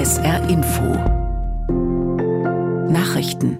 SR Info Nachrichten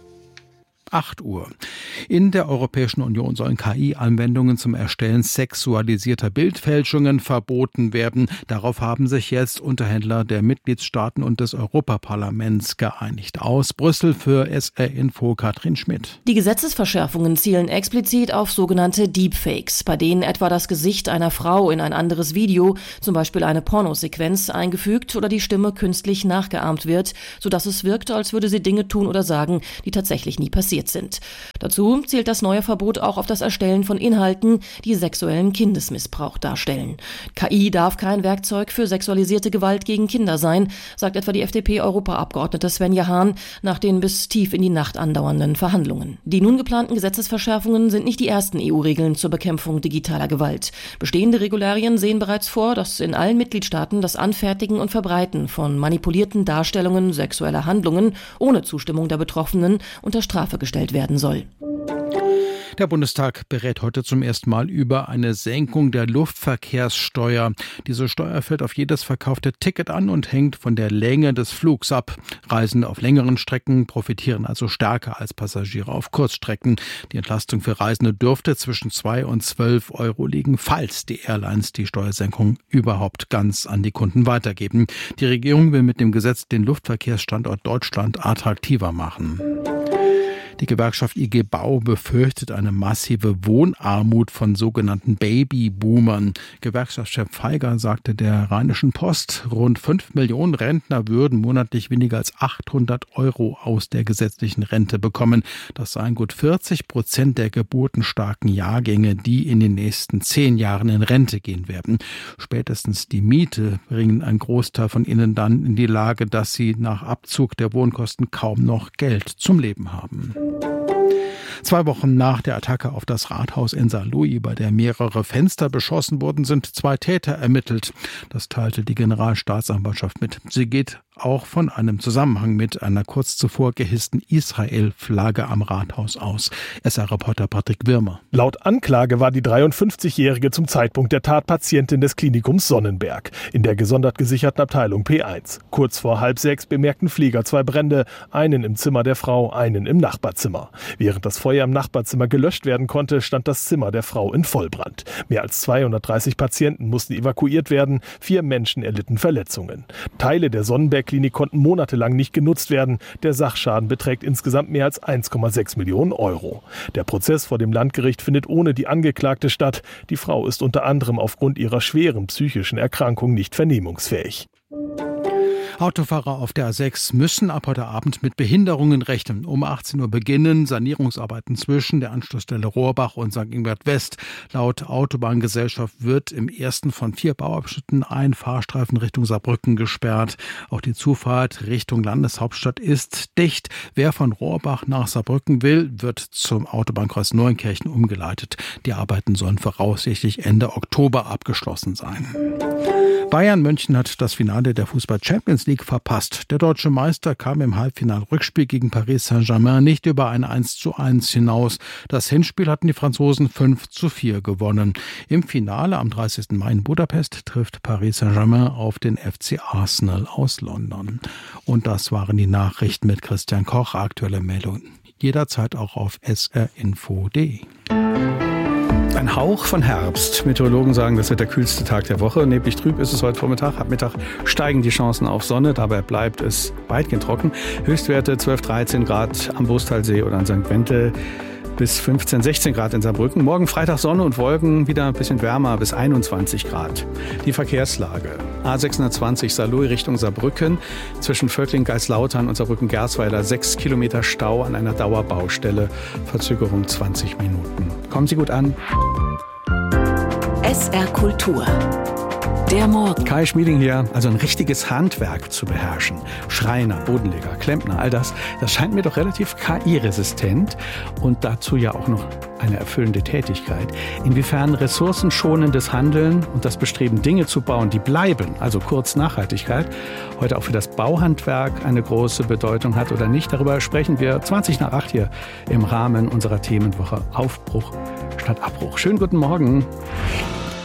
8 Uhr. In der Europäischen Union sollen KI-Anwendungen zum Erstellen sexualisierter Bildfälschungen verboten werden. Darauf haben sich jetzt Unterhändler der Mitgliedstaaten und des Europaparlaments geeinigt. Aus Brüssel für SR Info Katrin Schmidt. Die Gesetzesverschärfungen zielen explizit auf sogenannte Deepfakes, bei denen etwa das Gesicht einer Frau in ein anderes Video, zum Beispiel eine Pornosequenz, eingefügt oder die Stimme künstlich nachgeahmt wird, sodass es wirkt, als würde sie Dinge tun oder sagen, die tatsächlich nie passiert sind. Dazu zielt das neue Verbot auch auf das Erstellen von Inhalten, die sexuellen Kindesmissbrauch darstellen. KI darf kein Werkzeug für sexualisierte Gewalt gegen Kinder sein, sagt etwa die FDP-Europaabgeordnete Svenja Hahn nach den bis tief in die Nacht andauernden Verhandlungen. Die nun geplanten Gesetzesverschärfungen sind nicht die ersten EU-Regeln zur Bekämpfung digitaler Gewalt. Bestehende Regularien sehen bereits vor, dass in allen Mitgliedstaaten das Anfertigen und Verbreiten von manipulierten Darstellungen sexueller Handlungen ohne Zustimmung der Betroffenen unter Strafe gestellt werden soll. Der Bundestag berät heute zum ersten Mal über eine Senkung der Luftverkehrssteuer. Diese Steuer fällt auf jedes verkaufte Ticket an und hängt von der Länge des Flugs ab. Reisende auf längeren Strecken profitieren also stärker als Passagiere auf Kurzstrecken. Die Entlastung für Reisende dürfte zwischen 2 und 12 Euro liegen, falls die Airlines die Steuersenkung überhaupt ganz an die Kunden weitergeben. Die Regierung will mit dem Gesetz den Luftverkehrsstandort Deutschland attraktiver machen. Die Gewerkschaft IG Bau befürchtet eine massive Wohnarmut von sogenannten Babyboomern. Gewerkschaftschef Feiger sagte der Rheinischen Post, rund 5 Millionen Rentner würden monatlich weniger als 800 Euro aus der gesetzlichen Rente bekommen. Das seien gut 40% der geburtenstarken Jahrgänge, die in den nächsten 10 Jahren in Rente gehen werden. Spätestens die Miete bringen einen Großteil von ihnen dann in die Lage, dass sie nach Abzug der Wohnkosten kaum noch Geld zum Leben haben. 2 Wochen nach der Attacke auf das Rathaus in Saarlouis, bei der mehrere Fenster beschossen wurden, sind 2 Täter ermittelt. Das teilte die Generalstaatsanwaltschaft mit. Sie geht auch von einem Zusammenhang mit einer kurz zuvor gehissten Israel-Flagge am Rathaus aus. SR-Reporter Patrick Wirmer. Laut Anklage war die 53-Jährige zum Zeitpunkt der Tat Patientin des Klinikums Sonnenberg in der gesondert gesicherten Abteilung P1. Kurz vor 5:30 bemerkten Pfleger 2 Brände, einen im Zimmer der Frau, einen im Nachbarzimmer. Während das Feuer im Nachbarzimmer gelöscht werden konnte, stand das Zimmer der Frau in Vollbrand. Mehr als 230 Patienten mussten evakuiert werden, 4 Menschen erlitten Verletzungen. Teile der Sonnenberg-Klinik konnten monatelang nicht genutzt werden. Der Sachschaden beträgt insgesamt mehr als 1,6 Millionen Euro. Der Prozess vor dem Landgericht findet ohne die Angeklagte statt. Die Frau ist unter anderem aufgrund ihrer schweren psychischen Erkrankung nicht vernehmungsfähig. Autofahrer auf der A6 müssen ab heute Abend mit Behinderungen rechnen. Um 18 Uhr beginnen Sanierungsarbeiten zwischen der Anschlussstelle Rohrbach und St. Ingbert West. Laut Autobahngesellschaft wird im ersten von 4 Bauabschnitten ein Fahrstreifen Richtung Saarbrücken gesperrt. Auch die Zufahrt Richtung Landeshauptstadt ist dicht. Wer von Rohrbach nach Saarbrücken will, wird zum Autobahnkreuz Neuenkirchen umgeleitet. Die Arbeiten sollen voraussichtlich Ende Oktober abgeschlossen sein. Bayern München hat das Finale der Fußball-Champions League verpasst. Der deutsche Meister kam im Halbfinal-Rückspiel gegen Paris Saint-Germain nicht über ein 1:1 hinaus. Das Hinspiel hatten die Franzosen 5:4 gewonnen. Im Finale am 30. Mai in Budapest trifft Paris Saint-Germain auf den FC Arsenal aus London. Und das waren die Nachrichten mit Christian Koch. Aktuelle Meldungen jederzeit auch auf srinfo.de. Ein Hauch von Herbst. Meteorologen sagen, das wird der kühlste Tag der Woche. Neblig trüb ist es heute Vormittag. Ab Mittag steigen die Chancen auf Sonne. Dabei bleibt es weitgehend trocken. Höchstwerte 12, 13 Grad am Brustalsee oder an St. Wendel. Bis 15, 16 Grad in Saarbrücken. Morgen Freitag Sonne und Wolken, wieder ein bisschen wärmer, bis 21 Grad. Die Verkehrslage. A620 Saarlouis Richtung Saarbrücken. Zwischen Völkling-Geislautern und Saarbrücken-Gersweiler 6 Kilometer Stau an einer Dauerbaustelle. Verzögerung 20 Minuten. Kommen Sie gut an. SR Kultur. Der Morgen. Kai Schmieding hier, also ein richtiges Handwerk zu beherrschen. Schreiner, Bodenleger, Klempner, all das scheint mir doch relativ KI-resistent und dazu ja auch noch eine erfüllende Tätigkeit. Inwiefern ressourcenschonendes Handeln und das Bestreben, Dinge zu bauen, die bleiben, also kurz Nachhaltigkeit, heute auch für das Bauhandwerk eine große Bedeutung hat oder nicht, darüber sprechen wir 7:20 hier im Rahmen unserer Themenwoche Aufbruch statt Abbruch. Schönen guten Morgen.